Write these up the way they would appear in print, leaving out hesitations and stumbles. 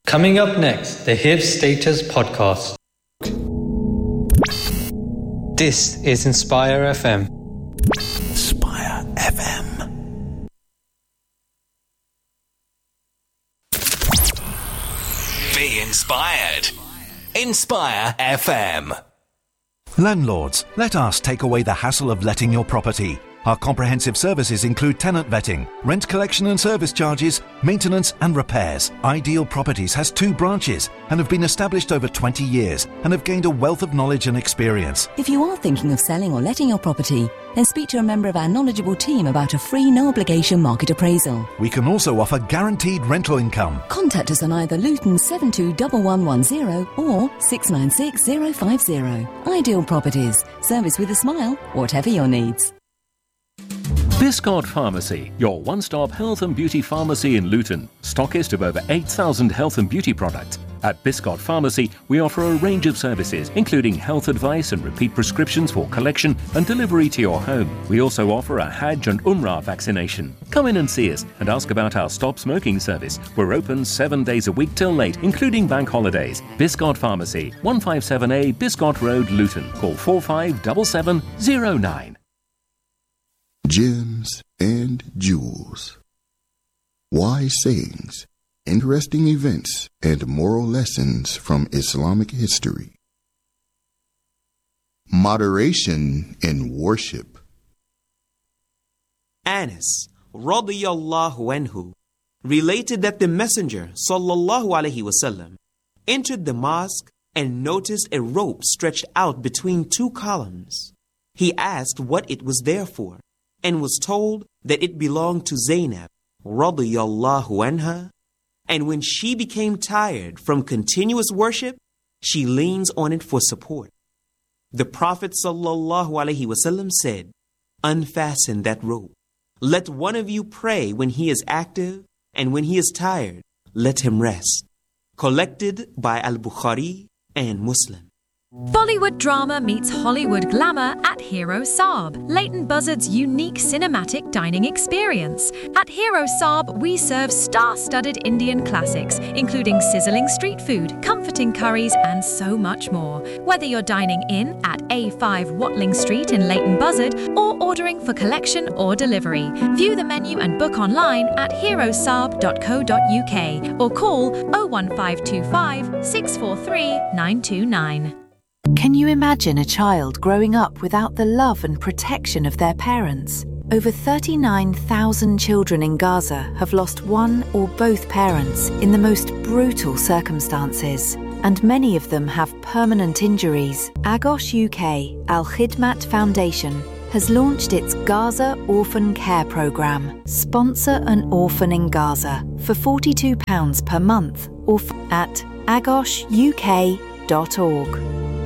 Coming up next, the Hifz Status Podcast. This is Inspire FM. Inspire FM. Be inspired. Inspire FM. Landlords, let us take away the hassle of letting your property. Our comprehensive services include tenant vetting, rent collection and service charges, maintenance and repairs. Ideal Properties has 2 branches and have been established over 20 years and have gained a wealth of knowledge and experience. If you are thinking of selling or letting your property, then speak to a member of our knowledgeable team about a free, no-obligation market appraisal. We can also offer guaranteed rental income. Contact us on either Luton 721110 or 696050. Ideal Properties. Service with a smile, whatever your needs. Biscott Pharmacy, your one-stop health and beauty pharmacy in Luton. Stockist of over 8,000 health and beauty products. At Biscott Pharmacy, we offer a range of services, including health advice and repeat prescriptions for collection and delivery to your home. We also offer a Hajj and Umrah vaccination. Come in and see us and ask about our Stop Smoking service. We're open 7 days a week till late, including bank holidays. Biscott Pharmacy, 157A Biscott Road, Luton. Call 457709. Gems and jewels. Wise sayings, interesting events, and moral lessons from Islamic history. Moderation in worship. Anas radiyallahu anhu related that the Messenger sallallahu alaihi wasallam entered the mosque and noticed a rope stretched out between 2 columns. He asked what it was there for, and was told that it belonged to Zainab radiyallahu anha, and when she became tired from continuous worship, she leans on it for support. The Prophet sallallahu alaihi wasallam said, "Unfasten that rope. Let one of you pray when he is active, and when he is tired, let him rest." Collected by Al-Bukhari and Muslim. Bollywood drama meets Hollywood glamour at Hero Saab, Leighton Buzzard's unique cinematic dining experience. At Hero Saab, we serve star-studded Indian classics, including sizzling street food, comforting curries, and so much more. Whether you're dining in at A5 Watling Street in Leighton Buzzard or ordering for collection or delivery, view the menu and book online at herosaab.co.uk or call 01525 643 929. Can you imagine a child growing up without the love and protection of their parents? Over 39,000 children in Gaza have lost one or both parents in the most brutal circumstances, and many of them have permanent injuries. Agos UK Al Khidmat Foundation has launched its Gaza Orphan Care Programme. Sponsor an orphan in Gaza for £42 per month or at agosuk.org.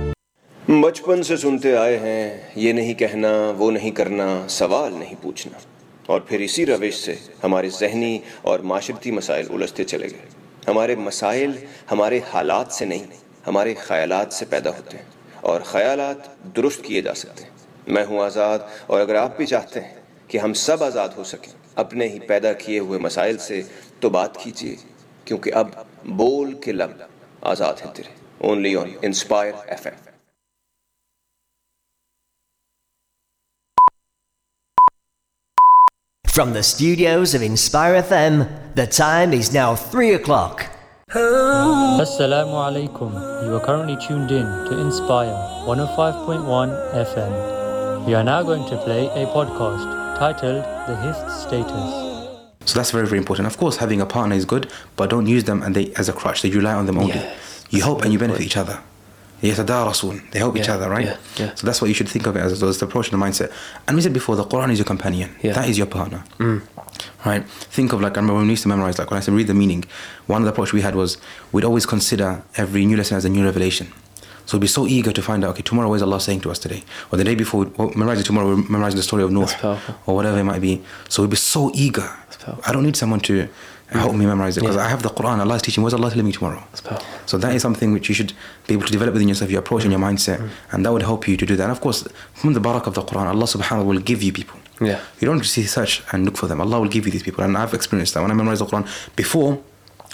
बचपन से सुनते आए हैं ये नहीं कहना वो नहीं करना सवाल नहीं पूछना और फिर इसी रविश से हमारे ज़हनी और माशरती मसाइल उलझते चले गए। हमारे मसाइल हमारे हालात से नहीं हमारे ख़यालात से पैदा होते हैं और ख़यालात दुरुस्त किए जा सकते हैं। मैं हूँ आज़ाद और अगर आप भी चाहते हैं कि हम सब आज़ाद हो सकें अपने ही पैदा किए हुए मसाइल से तो बात कीजिए क्योंकि अब बोल के लब आज़ाद हैं तेरे। Only on inspire FM. From the studios of Inspire FM, the time is now 3 o'clock. Assalamu alaikum. You are currently tuned in to Inspire 105.1 FM. We are now going to play a podcast titled The Hifz Status. So that's very, very important. Of course, having a partner is good, but don't use them and as a crutch. They rely on them only. Yes, you help and you benefit each other. They help each other, right? Yeah. So that's what you should think of it as the approach and the mindset. And we said before, the Quran is your companion. Yeah. That is your partner. Right? Think of I remember when we used to memorize, when I said read the meaning, one of the approach we had was we'd always consider every new lesson as a new revelation. So we'd be so eager to find out, okay, tomorrow what is Allah saying to us today? Or the day before, we're memorizing the story of Noah. Or whatever it might be. So we'd be so eager. I don't need someone to help me memorize it because I have the Quran. Allah is teaching. What is Allah telling me tomorrow? So that is something which you should be able to develop within yourself, your approach and your mindset, and that would help you to do that. And of course, from the barakah of the Quran, Allah subhanahu wa ta'ala will give you people. You don't just search and look for them. Allah will give you these people, and I've experienced that. When I memorized the Quran before,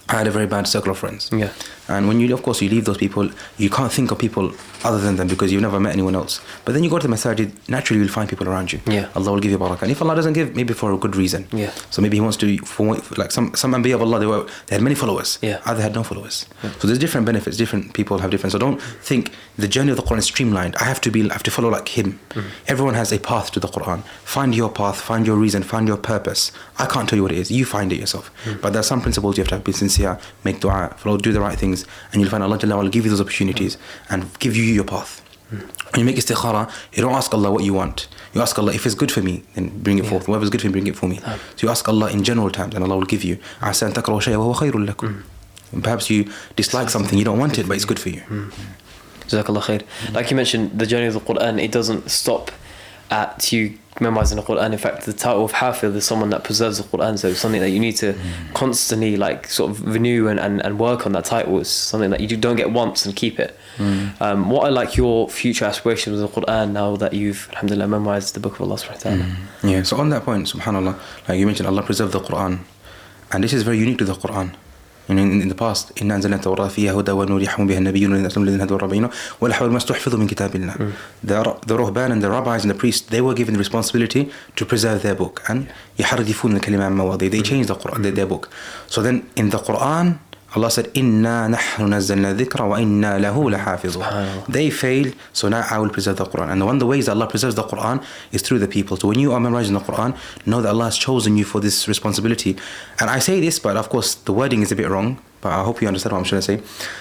I had a very bad circle of friends. Yeah. And when you, of course, you leave those people, you can't think of people other than them because you've never met anyone else. But then you go to the masajid, naturally you'll find people around you. Yeah. Allah will give you barakah. And if Allah doesn't give, maybe for a good reason. Yeah. So maybe He wants to, for like some Anbiya of Allah, they had many followers. Yeah. Others had no followers. Yeah. So there's different benefits. Different people have different. So don't think the journey of the Quran is streamlined. I have to follow like him. Everyone has a path to the Quran. Find your path, find your reason, find your purpose. I can't tell you what it is. You find it yourself. But there are some principles you have to be sincere, make dua, follow, do the right things, and you'll find Allah will give you those opportunities and give you your path. When you make istikhara, you don't ask Allah what you want. You ask Allah, if it's good for me, then bring it forth. Whatever's good for me, bring it for me. So you ask Allah in general terms, and Allah will give you. عَسَىٰ أَن تَكْرَهُ شَيْئًا وَهُوَ خَيْرٌ لَكُمْ. And perhaps you dislike something, you don't want it, but it's good for you. Jazakallah khair. Like you mentioned, the journey of the Quran, it doesn't stop at you memorizing the Quran. In fact, the title of Hafiz is someone that preserves the Quran, so it's something that you need to constantly like sort of renew and work on. That title is something that you don't get once and keep it. What are like your future aspirations with the Quran now that you've alhamdulillah memorized the book of Allah subhanahu wa ta'ala? Yeah, so on that point, subhanallah, like you mentioned, Allah preserved the Quran, and this is very unique to the Quran. In the past, إِنَّا أَنزَلْنَا التَّوْرَاةَ فِيهَا هُدًى وَنُورٌ يَحْكُمُ بِهَا النَّبِيُّونَ الَّذِينَ هَدَاهُمُ اللَّهُ وَالْأَحْبَارُ مَا اسْتُحْفِظُوا مِنْ كِتَابِ اللَّهِ. The Ruhban and the rabbis and the priests, they were given the responsibility to preserve their book. And يَحْرِفُونَ الْكَلِمَ عَنْ مَوَاضِعِهِ. They changed the Quran, their book. So then in the Quran, Allah said, إِنَّا نَحْنُ نَزَّلْنَا الذِّكْرَ وَإِنَّا لَهُ لَحَافِظُونَ. They failed, so now I will preserve the Quran. And one of the ways that Allah preserves the Quran is through the people. So when you are memorizing the Quran, know that Allah has chosen you for this responsibility. And I say this, but of course the wording is a bit wrong, but I hope you understand what I'm trying to say.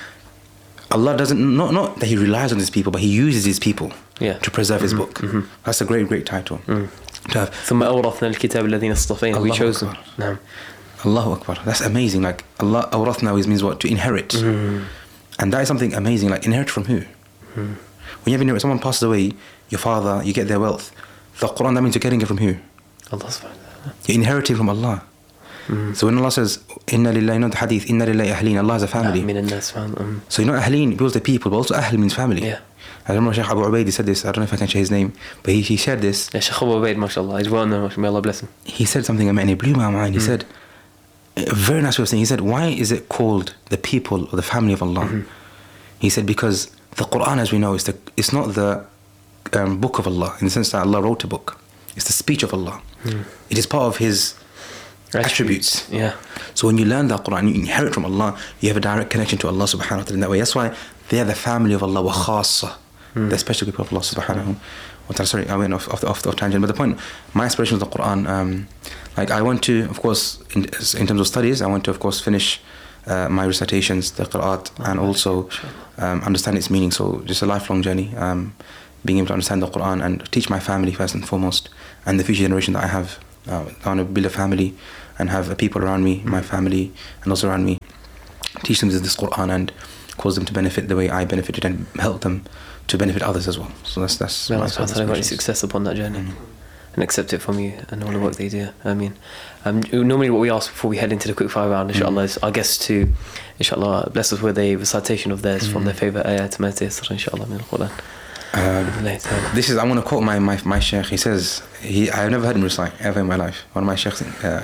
Allah doesn't, not that He relies on His people, but He uses His people to preserve His book. That's a great, great title. To have. ثم أورثنا الكتاب الذين اصطفينا. We chose them. Allahu Akbar. That's amazing. Like Allah awrathna means what? To inherit. And that is something amazing. Like inherit from who? When you have inherit, someone passes away, your father, you get their wealth. The Quran, that means you're getting it from who? Allah subhanahu wa ta'ala. You're inheriting from Allah. So when Allah says, Inna lillahi, not the hadith, Inna lillahi ahlin, Allah has a family. So you know ahlin, because the people, but also ahl means family. Yeah. I remember Shaykh Abu Ubaid said this, I don't know if I can share his name, but he shared this. Yeah, Shaykh Abu Ubaid, mashallah, he's well known, may Allah bless him. He said something and it blew my mind. He said, a very nice way of saying, he said, why is it called the people or the family of Allah? He said, because the Quran, as we know, it's not the book of Allah, in the sense that Allah wrote a book. It's the speech of Allah. It is part of His attributes. Yeah. So when you learn the Quran, you inherit from Allah, you have a direct connection to Allah subhanahu wa ta'ala in that way. That's why they are the family of Allah, wa khassa, the special people of Allah subhanahu wa ta'ala. Sorry, I went off the tangent. But the point, my aspiration with the Quran, like I want to, of course, in terms of studies, I want to, of course, finish my recitations, the qira'at, and also understand its meaning. So just a lifelong journey, being able to understand the Quran and teach my family first and foremost, and the future generation that I have. I want to build a family and have people around me, my family, and those around me, teach them this Quran and cause them to benefit the way I benefited and help them to benefit others as well. So that's may Allah subhanahu wa ta'ala grant you success upon that journey and accept it from you and all the work that you do. I mean, normally what we ask before we head into the quick fire round, inshallah, is our guests to, inshallah, bless us with a recitation of theirs from their favourite ayah to meditate, inshallah, min al-Quran. This is, I want to quote my Shaykh. He says, I've never heard him recite ever in my life. One of my Shaykhs,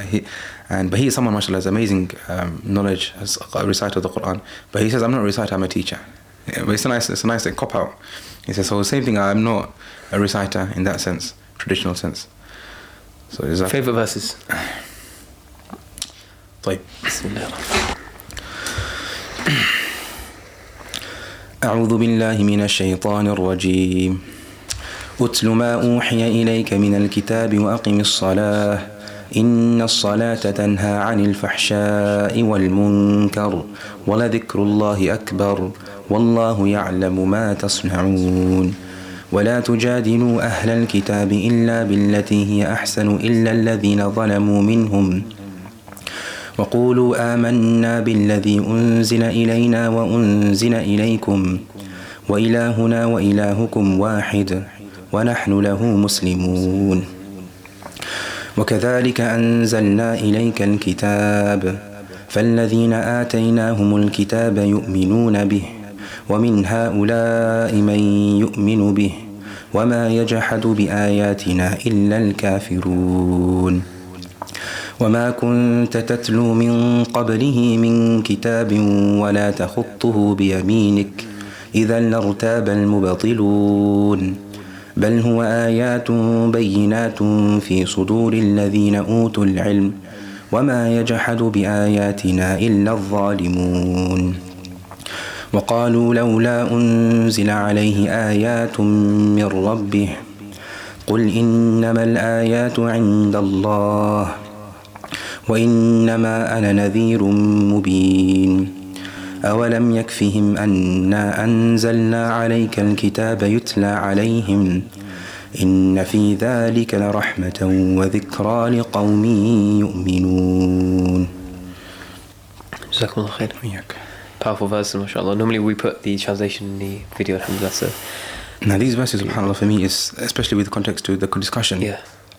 but he is someone, mashallah, has amazing knowledge, has a reciter of the Quran. But he says, I'm not a reciter, I'm a teacher. Yeah, but it's a nice cop out. He says, so the same thing, I'm not a reciter in that sense, traditional sense. So is that favourite verses? طيب. أعوذ بالله من الشيطان الرجيم أتل ما أوحي إليك من الكتاب وأقم الصلاة إن الصلاة تنهى عن الفحشاء والمنكر ولذكر الله أكبر والله يعلم ما تصنعون ولا تجادلوا أهل الكتاب إلا بالتي هي أحسن إلا الذين ظلموا منهم وقولوا آمنا بالذي أنزل إلينا وأنزل إليكم وإلهنا وإلهكم واحد ونحن له مسلمون وكذلك أنزلنا إليك الكتاب فالذين آتيناهم الكتاب يؤمنون به ومن هؤلاء من يؤمن به وما يجحد بآياتنا إلا الكافرون وما كنت تتلو من قبله من كتاب ولا تخطه بيمينك إذا لارتاب المبطلون بل هو آيات بينات في صدور الذين أوتوا العلم وما يجحد بآياتنا إلا الظالمون وقالوا لولا أنزل عليه آيات من ربه قل إنما الآيات عند الله وإنما أنا نذير مبين أولم يكفهم أنا أنزلنا عليك الكتاب يتلى عليهم إن في ذلك لرحمة وذكرى لقوم يؤمنون. Jazakumullah khair. Powerful verses, mashallah. Normally we put the translation in the video, alhamdulillah. So. Now these verses, subhanAllah, for me is, especially with context to the discussion. Yeah.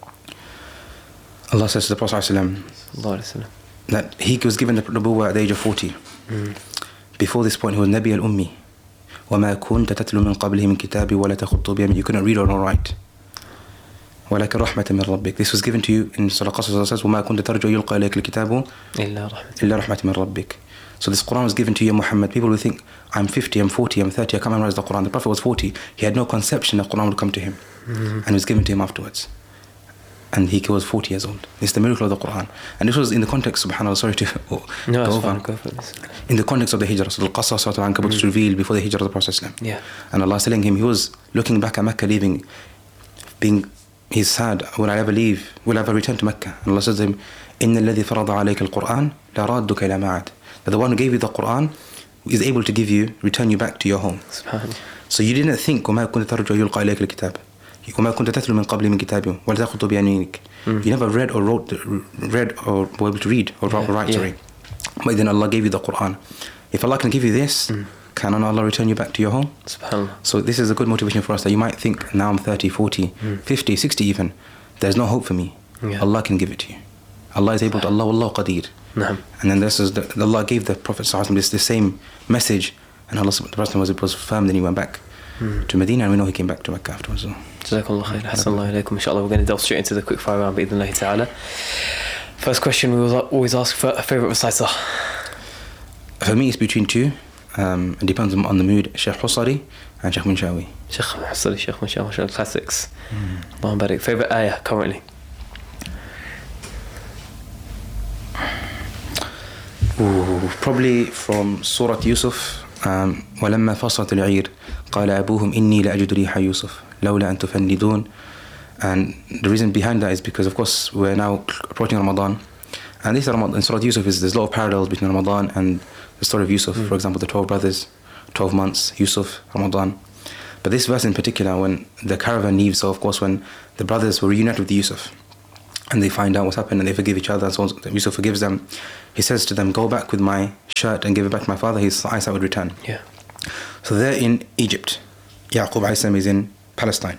Allah says to the Prophet ﷺ that he was given the nubuwwah at the age of 40. Before this point he was Nabi al-Ummi. وَمَا كُنْتَ تَتْلُو مِنْ قَبْلِهِ مِنْ كِتَابِ وَلَا تَخُطُّ بِيَمِينِكَ. You couldn't read or write. وَلَكَنْ رَحْمَةً مِنْ رَبِّكَ. This was given to you in Surah Qasas. Allah says وَمَا كُنْتَ تَرْجُو يُلْقَى إِلَيْكَ الْكِتَابُ إِلَّا رَحْمَةً مِنْ رَبِّكَ. So this Quran was given to you, Muhammad. People will think, I'm 50, I'm 40, I'm 30, I can't memorize the Quran. The Prophet was 40. He had no conception that Quran would come to him. And it was given to him afterwards. And he was 40 years old. It's the miracle of the Quran. And this was in the context, subhanAllah, sorry to no, go over. Go for this. In the context of the Hijrah. So Al-Qasas, Surah Al-Ankabut was revealed before the Hijrah of the Prophet ﷺ. Yeah. And Allah is telling him, he was looking back at Mecca, leaving, he's sad, will I ever leave? Will I ever return to Mecca? And Allah says to him, إِنَّ الَّذِي فَرَضَ عَلَيْكَ الْقُرْآنِ لَرَادُّكَ إِلَى مَعَادٍ. That the one who gave you the Quran is able to give you, return you back to your home. So you didn't think, وَمَا كُنْتَ تَرْجُو يُلْقَى إِلَيْكَ الْكِتَابِ وَمَا كُنْتَ تَتْلُو مِنْ قَبْلِ مِنْ كِتَابٍ وَلَا تَخُطُّ بِيَمِينِكَ. You never read or were able to read or write, sorry. But then Allah gave you the Quran. If Allah can give you this, can Allah return you back to your home? SubhanAllah. So this is a good motivation for us, that you might think, now I'm 30, 40, 50, 60 even, there's no hope for me. Allah can give it to you. Allah is able to, Allah Qadir. And then this is Allah gave the Prophet ﷺ the same message, and Allah, the Prophet was firm, then he went back to Medina, and we know he came back to Mecca afterwards. Jazakallah khair. Hasanallahu alaykum. Inshallah, we're going to delve straight into the quick fire round, bi'idhnillahi ta'ala. First question, we always ask for a favourite reciter. For me, it's between two. It depends on the mood. Sheikh Husari and Sheikh Munshawi. Sheikh Husari, Sheikh Munshawi, classics. Allahumma barik. Favourite ayah currently? Probably from Surah Yusuf. ولما فصلت العير قال أبوهم إني لأجد ريح يوسف لولا أن تفندون. And the reason behind that is because, of course, we're now approaching Ramadan, and this Ramadan in Surah Yusuf there's a lot of parallels between Ramadan and the story of Yusuf. For example, the 12 brothers, 12 months, Yusuf, Ramadan. But this verse in particular, when the caravan leaves, so of course when the brothers were reunited with Yusuf and they find out what's happened and they forgive each other, and so on, Yusuf forgives them. He says to them, go back with my shirt and give it back to my father, his eyesight would return. Yeah. So they're in Egypt. Yaqub alayhi is in Palestine.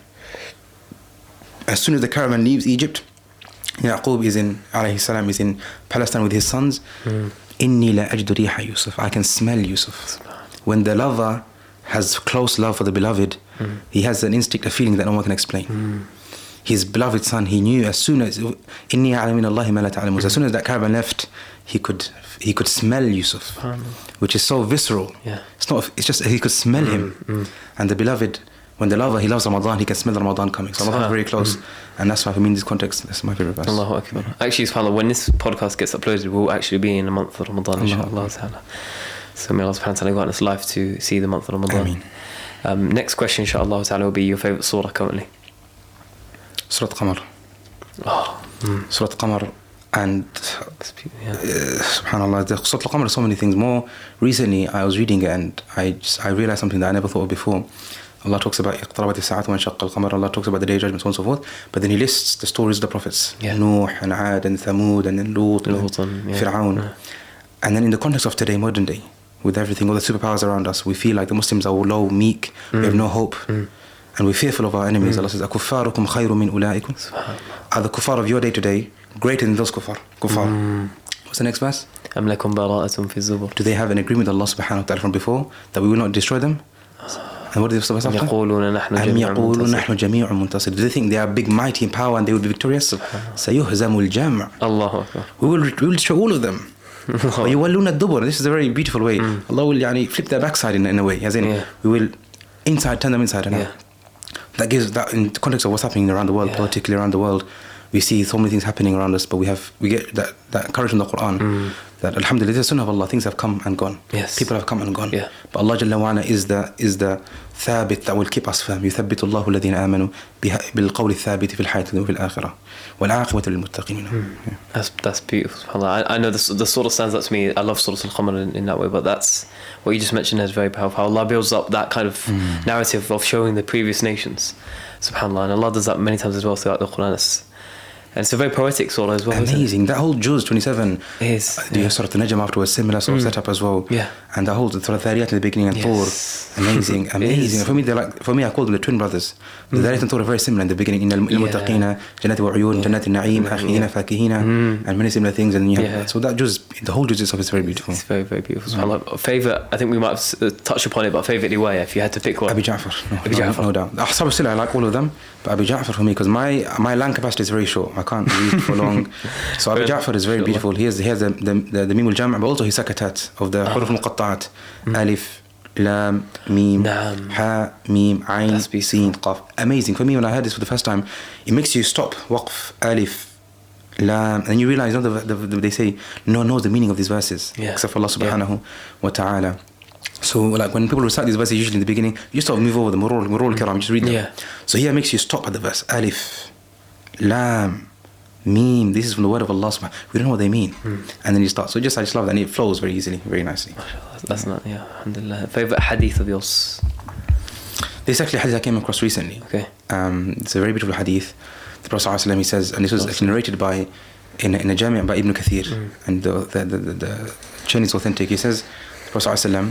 As soon as the caravan leaves Egypt, Yaqub is in Palestine with his sons. Inni la ajdu riha Yusuf. I can smell Yusuf. When the lover has close love for the beloved, he has an instinct, a feeling that no one can explain. His beloved son, he knew as soon as Inni a'lamu min Allahi ma la ta'lamun. As soon as that caravan left, he could smell Yusuf, which is so visceral. Yeah. It's just he could smell him. And the beloved, when the lover, he loves Ramadan, he can smell the Ramadan coming. So Ramadan is very close. And that's why for me in this context, that's my favorite verse. Allahu Akbar. Actually, subhanAllah, when this podcast gets uploaded, we'll actually be in the month of Ramadan, inshallah ta'ala. So may Allah subhanahu wa ta'ala grant us life to see the month of Ramadan. Ameen. Next question, inshallah ta'ala, will be your favorite surah currently. Surah Qamar. Surah Qamar. And subhanAllah, the Surah Al-Qamar is so many things. More recently, I was reading it and I realized something that I never thought of before. Allah talks about اقتربت الساعة وانشق القمر. Allah talks about the day of judgment, so on and so forth. But then He lists the stories of the prophets. Nuh and Ad and Thamud and then Lut and Fir'aun. And then in the context of today, modern day, with everything, all the superpowers around us, we feel like the Muslims are low, meek, we have no hope. And we're fearful of our enemies. Allah says, أَكُفَّارُكُمْ خَيْرٌ مِّنْ أُولَٰئِكُمْ. Are the kuffar of your day today greater than those kuffar? What's the next verse? أَمْ لَكُمْ بَرَاءَةٌ فِي الزُّبُرِ. Do they have an agreement with Allah subhanahu wa ta'ala from before that we will not destroy them? And what do they say? يقولون نحن جميع منتصر. Do they think they are big, mighty in power and they will be victorious? سيهزم الجمع. Allah. We will destroy all of them. ويولون الدبر. This is a very beautiful way. Allah will يعني flip their backside in a way. As in, we will turn them inside and out. That gives that in the context of what's happening around the world, particularly around the world. We see so many things happeing around us, but we get that courage from the Quran that alhamdulillah, the sunnah of Allah, things have come and gone. Yes. People have come and gone. But Allah Jalla wa Ala is the thabit that will keep us firm. يثبت الله الذين آمنوا بالقول الثابت في الحياة الدنيا وفي الآخرة والعاقبة للمتقين. That's beautiful. I know the surah stands up to me. I love Surah Al-Qamar in that way, but that's what you just mentioned is very powerful. How Allah builds up that kind of narrative of showing the previous nations. SubhanAllah, and Allah does that many times as well throughout the Quran. And it's a very poetic surah as well. Amazing. That whole Juz 27 is the Surah An-Najm afterwards, similar sort of setup as well. Yeah. And the whole Surah Thariyat in the beginning and Thor. Amazing. For me, I call them the twin brothers. The Thariyat and Thor are very similar in the beginning. In al-Muttaqina, Jannati wa Uyun, Jannati al-Na'im, Akhina, Fakihina, and many similar things. And so that Juz, the whole Juz itself is very beautiful. It's very, very beautiful. Favourite, I think we might have touched upon it, but favourite riwayah, if you had to pick one. Abi Ja'far. No doubt. Ashab al-Sila, I like all of them, but Abi Ja'far for me, because my lung capacity is very short. I can't read for long. So Abi Ja'far is very beautiful. He has the Mim al-Jam', but also his sakatat of the Huruf al-Muqatta'at. Alif, Lam, Mim, Ha, Mim, Ain, Sin, Qaf. Amazing. For me, when I heard this for the first time, it makes you stop. Waqf, Alif, Lam, and you realize, they say, no one knows the meaning of these verses, except for Allah subhanahu wa ta'ala. So like when people recite these verses, usually in the beginning, you just sort of move over the Murul Kiram, just read them. So here it makes you stop at the verse. Alif, Lam, Mim, this is from the word of Allah subhanahu. We don't know what they mean. And then you start. So I just love that, and it flows very easily, very nicely. That's not, alhamdulillah. Favorite hadith of yours? This is actually a hadith I came across recently. Okay. It's a very beautiful hadith. The Prophet ﷺ, he says, and this was actually narrated by in a Jami' by Ibn Kathir, and the chain is authentic. He says, the Prophet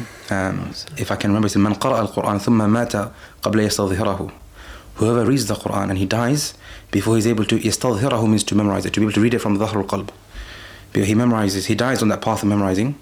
ﷺ, if I can remember, he said, "Man qara'a al-Qur'an thumma mata qabla yastadhhirahu." Whoever reads the Quran and he dies before he's able to, yastadhhirahu means to memorize it, to be able to read it from dhahr al-qalb. He memorizes, he dies on that path of memorizing.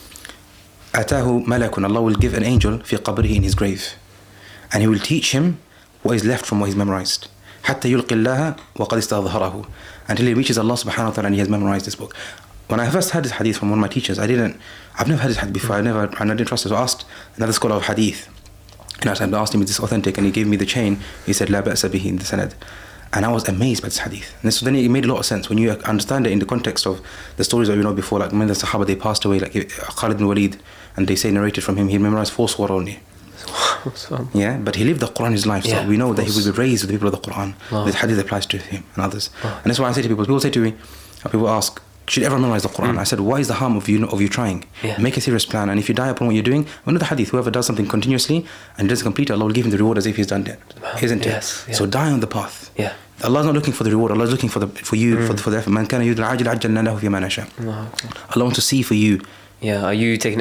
Atahu malakun, Allah will give an angel fi qabrihi, in his grave, and he will teach him what is left from what he's memorized. Hatta yulqi Allah wa qad istadhharahu, until he reaches Allah subhanahu wa ta'ala and he has memorized this book. When I first heard this hadith from one of my teachers, I've never heard this hadith before. I didn't trust it. So I asked another scholar of hadith, and I asked him, is this authentic? And he gave me the chain. He said, La ba'sa bihi, in the sanad. And I was amazed by this hadith. And so then it made a lot of sense when you understand it in the context of the stories that we know before. Like when the Sahaba, they passed away, like Khalid bin Walid, and they say narrated from him, he memorized 4 surah only. Yeah, but he lived the Quran his life, so we know that he will be raised with the people of the Quran. This hadith applies to him and others. And that's why I say to people say to me, people ask, should ever memorize the Quran? I said, what is the harm of you trying? Make a serious plan, and if you die upon what you're doing, one of the hadith, whoever does something continuously and doesn't complete it, Allah will give him the reward as if he's done it. Isn't it? So die on the path. Allah is not looking for the reward. Allah is looking for the effort. Man kana yudra ajil ajjalna lahu fi ma nasha. Allah wants to see for you. Are you taking